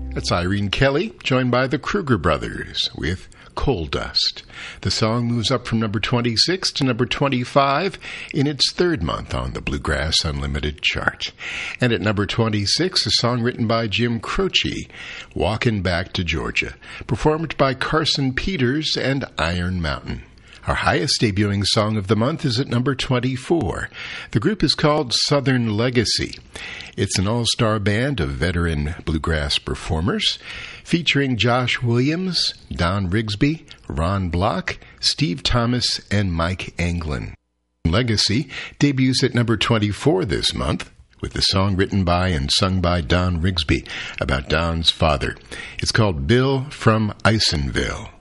That's Irene Kelly, joined by the Kruger Brothers with Coal Dust. The song moves up from number 26 to number 25 in its third month on the Bluegrass Unlimited chart. And at number 26, a song written by Jim Croce, Walkin' Back to Georgia, performed by Carson Peters and Iron Mountain. Our highest debuting song of the month is at number 24. The group is called Southern Legacy. It's an all-star band of veteran bluegrass performers, featuring Josh Williams, Don Rigsby, Ron Block, Steve Thomas, and Mike Anglin. Legacy debuts at number 24 this month, with the song written by and sung by Don Rigsby about Don's father. It's called Bill from Isonville.